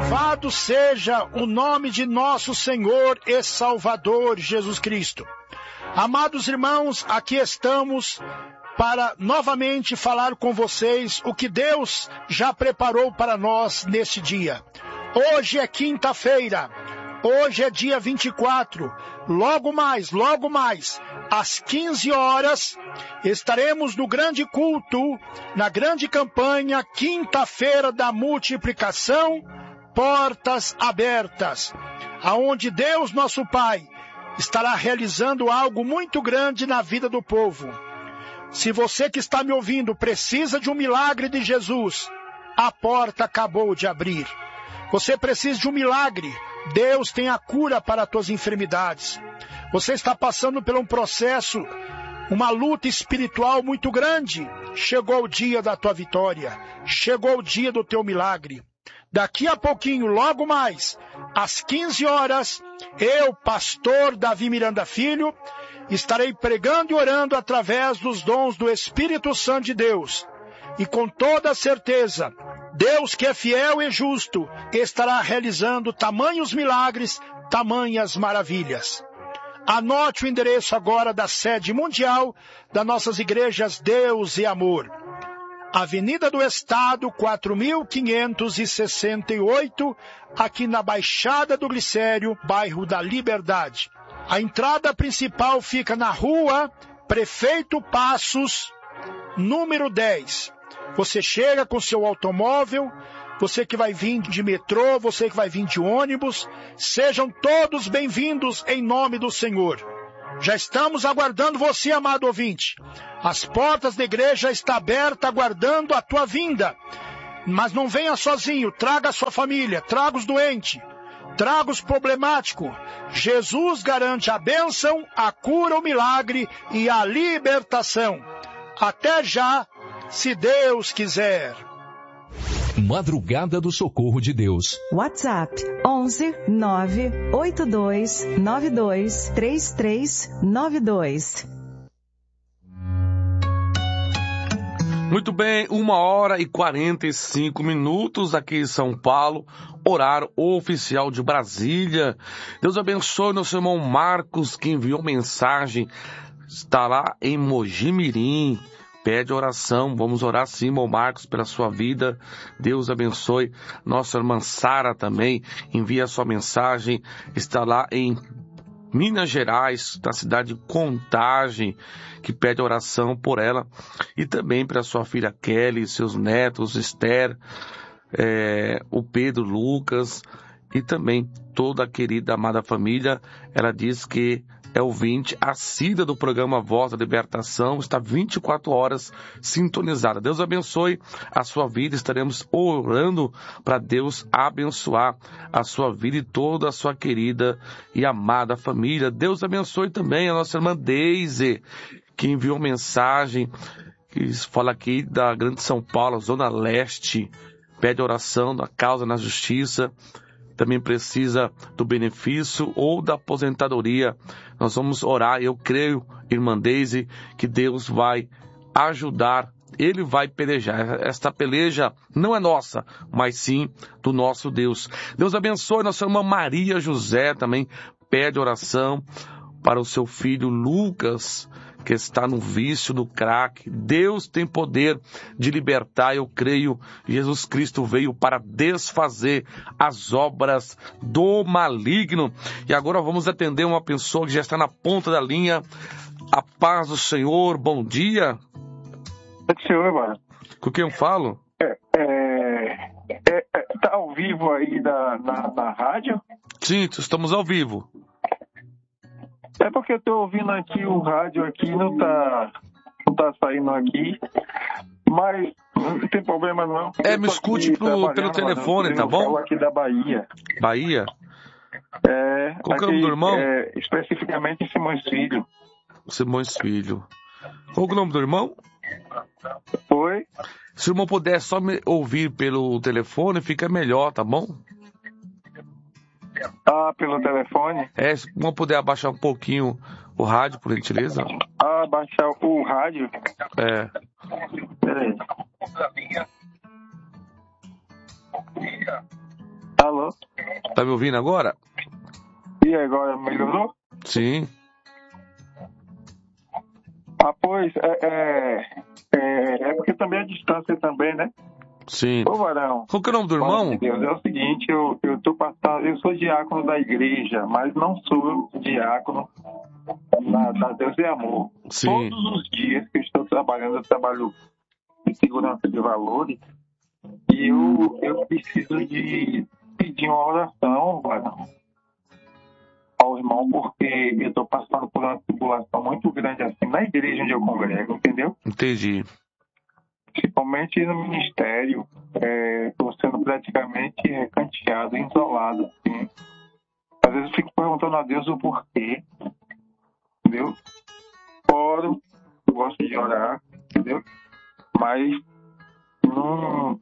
Louvado seja o nome de nosso Senhor e Salvador Jesus Cristo. Amados irmãos, aqui estamos para novamente falar com vocês o que Deus já preparou para nós neste dia. Hoje é quinta-feira, hoje é dia 24, logo mais, às 15 horas, estaremos no grande culto, na grande campanha, quinta-feira da multiplicação, portas abertas, aonde Deus, nosso Pai, estará realizando algo muito grande na vida do povo. Se você que está me ouvindo precisa de um milagre de Jesus, a porta acabou de abrir. Você precisa de um milagre, Deus tem a cura para as tuas enfermidades. Você está passando por um processo, uma luta espiritual muito grande. Chegou o dia da tua vitória, chegou o dia do teu milagre. Daqui a pouquinho, logo mais, às 15 horas, eu, pastor Davi Miranda Filho, estarei pregando e orando através dos dons do Espírito Santo de Deus. E com toda certeza, Deus que é fiel e justo, estará realizando tamanhos milagres, tamanhas maravilhas. Anote o endereço agora da sede mundial das nossas igrejas Deus e Amor. Avenida do Estado, 4568, aqui na Baixada do Glicério, bairro da Liberdade. A entrada principal fica na rua Prefeito Passos, número 10. Você chega com seu automóvel, você que vai vir de metrô, você que vai vir de ônibus, sejam todos bem-vindos em nome do Senhor. Já estamos aguardando você, amado ouvinte. As portas da igreja estão abertas aguardando a tua vinda. Mas não venha sozinho, traga a sua família, traga os doentes, traga os problemáticos. Jesus garante a bênção, a cura, o milagre e a libertação. Até já, se Deus quiser. Madrugada do Socorro de Deus. WhatsApp 11 982 92 3392. Muito bem, 1h45 aqui em São Paulo, horário oficial de Brasília. Deus abençoe nosso irmão Marcos, que enviou mensagem, está lá em Mojimirim. Pede oração, vamos orar sim, irmão Marcos, pela sua vida. Deus abençoe. Nossa irmã Sara também envia sua mensagem, está lá em Minas Gerais, na cidade de Contagem, que pede oração por ela e também para sua filha Kelly, seus netos, Esther, o Pedro, Lucas e também toda a querida, amada família. Ela diz que é ouvinte assídua do programa Voz da Libertação, está 24 horas sintonizada. Deus abençoe a sua vida, estaremos orando para Deus abençoar a sua vida e toda a sua querida e amada família. Deus abençoe também a nossa irmã Deise, que enviou mensagem, que fala aqui da Grande São Paulo, Zona Leste, pede oração da causa na justiça. Também precisa do benefício ou da aposentadoria. Nós vamos orar, eu creio, irmã Deise, que Deus vai ajudar, Ele vai pelejar. Esta peleja não é nossa, mas sim do nosso Deus. Deus abençoe nossa irmã Maria José, também pede oração para o seu filho Lucas, que está no vício do crack. Deus tem poder de libertar, eu creio. Jesus Cristo veio para desfazer as obras do maligno. E agora vamos atender uma pessoa que já está na ponta da linha. A paz do Senhor, bom dia. Bom dia, Senhor, mano. Com quem eu falo? Tá ao vivo aí na rádio? Sim, estamos ao vivo. É porque eu tô ouvindo aqui o rádio aqui, não tá saindo aqui, mas não tem problema não. Me escute pelo telefone, tá bom? Eu falo aqui da Bahia. Bahia? Qual que é o nome do irmão? Especificamente em Simões Filho. Simões Filho. Qual que é o nome do irmão? Oi? Se o irmão puder só me ouvir pelo telefone, fica melhor, tá bom? Pelo telefone? Se o irmão puder abaixar um pouquinho o rádio, por gentileza. Abaixar o rádio? Peraí. Alô? Tá me ouvindo agora? E agora melhorou? Sim. Pois, é porque também a distância também, né? Sim. Ô, varão. Qual que é o nome do irmão? De Deus, é o seguinte, eu tô passando, eu sou diácono da igreja, mas não sou diácono da Deus e Amor. Sim. Todos os dias que eu estou trabalhando, eu trabalho em segurança de valores, e eu preciso de pedir uma oração, varão, ao irmão, porque eu estou passando por uma tribulação muito grande assim na igreja onde eu congrego, entendeu? Entendi. Principalmente no ministério, estou sendo praticamente recanteado, isolado. Assim. Às vezes eu fico perguntando a Deus o porquê, entendeu? Oro, eu gosto de orar, entendeu? Mas não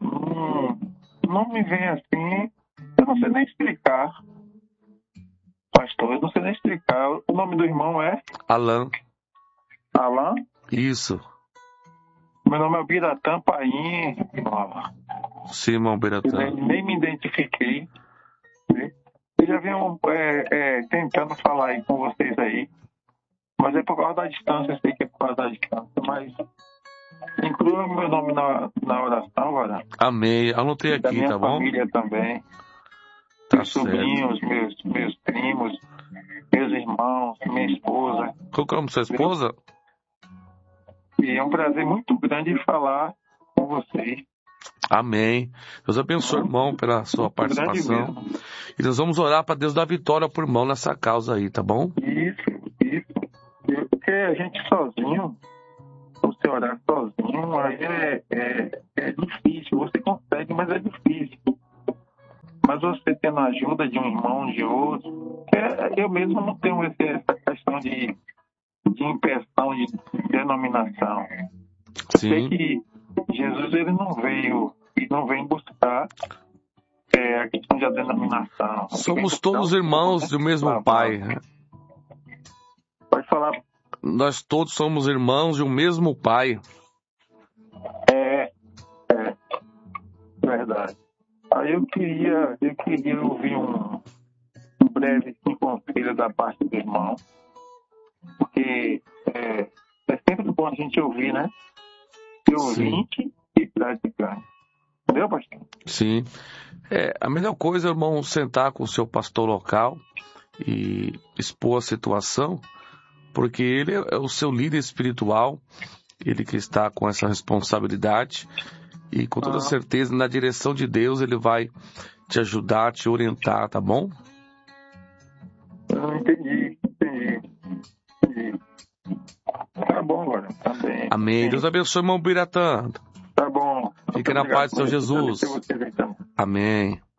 me vem assim, eu não sei nem explicar, pastor, eu não sei nem explicar. O nome do irmão é? Alan. Alan? Isso. Meu nome é Biratã Paim. Sim, irmão Biratã. Nem me identifiquei. Eu já venho tentando falar aí com vocês aí. Mas é por causa da distância, eu sei que é por causa da distância, mas inclua meu nome na oração agora. Amém. Anotei aqui, tá bom? Da minha família também. Tá meus certo. Sobrinhos, meus primos, meus irmãos, minha esposa. Qual que é o nome da sua esposa? E é um prazer muito grande falar com vocês. Amém. Deus abençoe, irmão, pela sua participação. Grande mesmo. E nós vamos orar para Deus dar vitória por irmão nessa causa aí, tá bom? Isso. Porque a gente sozinho, você orar sozinho, aí é difícil. Você consegue, mas é difícil. Mas você tendo a ajuda de um irmão, de outro, eu mesmo não tenho essa questão de impressão, de denominação. Sim. Sei que Jesus ele não vem buscar a questão da denominação. Somos todos irmãos do mesmo Pai. Né? Pode falar. Nós todos somos irmãos de um mesmo Pai. É verdade. Aí eu queria ouvir um breve conselho da parte do irmão, porque é sempre bom a gente ouvir, né? Ser ouvinte e praticante. Entendeu, pastor? Sim. A melhor coisa é o irmão sentar com o seu pastor local e expor a situação, porque ele é o seu líder espiritual, ele que está com essa responsabilidade e com toda certeza na direção de Deus ele vai te ajudar, te orientar, tá bom? Entendi. Tá bom agora, tá bem. Amém. Deus abençoe, irmão Biratã. Tá bom. Fica na paz do Senhor Jesus. Amém.